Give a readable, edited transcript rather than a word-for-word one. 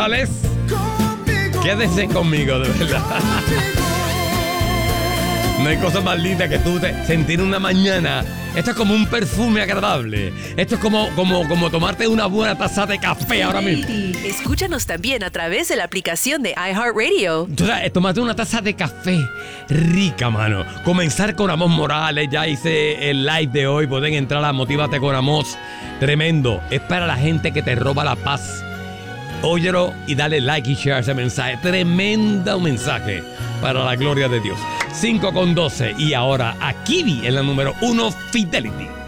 Morales. Quédese conmigo, de verdad. No hay cosa más linda que tú sentir una mañana. Esto es como un perfume agradable. Esto es como tomarte una buena taza de café ahora mismo. Escúchanos también a través de la aplicación de iHeartRadio. Entonces, tomate una taza de café rica, mano. Comenzar con Amos Morales. Ya hice el live de hoy. Pueden entrar a Motívate con Amos. Tremendo. Es para la gente que te roba la paz. Óyelo y dale like y share ese mensaje. Tremendo mensaje para la gloria de Dios. 5:12. Y ahora a Kiwi en la número 1, Fidelity.